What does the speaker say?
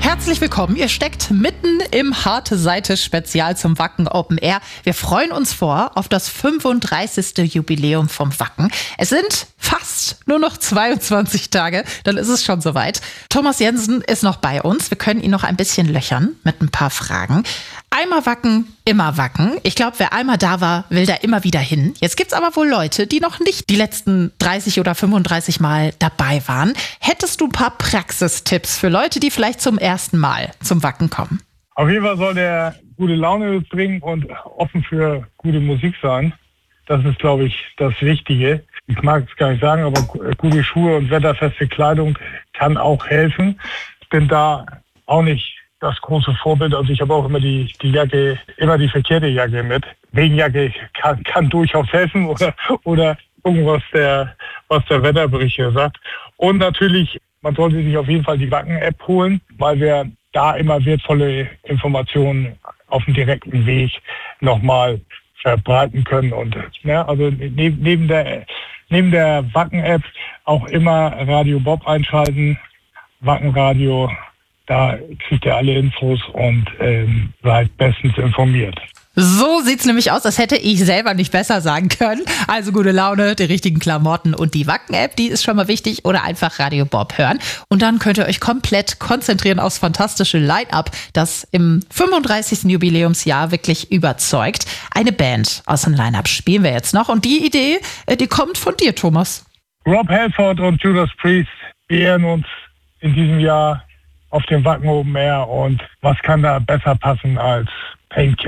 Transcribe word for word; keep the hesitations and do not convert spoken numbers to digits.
Herzlich willkommen. Ihr steckt mitten im Harte Seite Spezial zum Wacken Open Air. Wir freuen uns vor auf das fünfunddreißigste Jubiläum vom Wacken. Es sind fast nur noch zweiundzwanzig Tage, dann ist es schon soweit. Thomas Jensen ist noch bei uns. Wir können ihn noch ein bisschen löchern mit ein paar Fragen. Einmal Wacken, immer Wacken. Ich glaube, wer einmal da war, will da immer wieder hin. Jetzt gibt's aber wohl Leute, die noch nicht die letzten dreißig oder fünfunddreißig Mal dabei waren. Hättest du ein paar Praxistipps für Leute, die vielleicht zum ersten Mal zum Wacken kommen? Auf jeden Fall soll der gute Laune bringen und offen für gute Musik sein. Das ist, glaube ich, das Wichtige. Ich mag es gar nicht sagen, aber gute Schuhe und wetterfeste Kleidung kann auch helfen. Ich bin da auch nicht das große Vorbild. Also ich habe auch immer die, die Jacke, immer die verkehrte Jacke mit. Regenjacke kann, kann durchaus helfen oder, oder irgendwas der, was der Wetterbericht hier sagt. Und natürlich, man sollte sich auf jeden Fall die Wacken-App holen, weil wir da immer wertvolle Informationen auf dem direkten Weg nochmal verbreiten können. Und ne, also neben, neben der, neben der Wacken-App auch immer Radio Bob einschalten, Wackenradio. Da kriegt ihr alle Infos und ähm, seid bestens informiert. So sieht's nämlich aus, das hätte ich selber nicht besser sagen können. Also gute Laune, die richtigen Klamotten und die Wacken-App, die ist schon mal wichtig. Oder einfach Radio Bob hören. Und dann könnt ihr euch komplett konzentrieren aufs fantastische Line-Up, das im fünfunddreißigsten Jubiläumsjahr wirklich überzeugt. Eine Band aus dem Line-Up spielen wir jetzt noch. Und die Idee, die kommt von dir, Thomas. Rob Halford und Judas Priest, wir ehren uns in diesem Jahr auf dem Wacken Open Air. Und was kann da besser passen als Painkiller?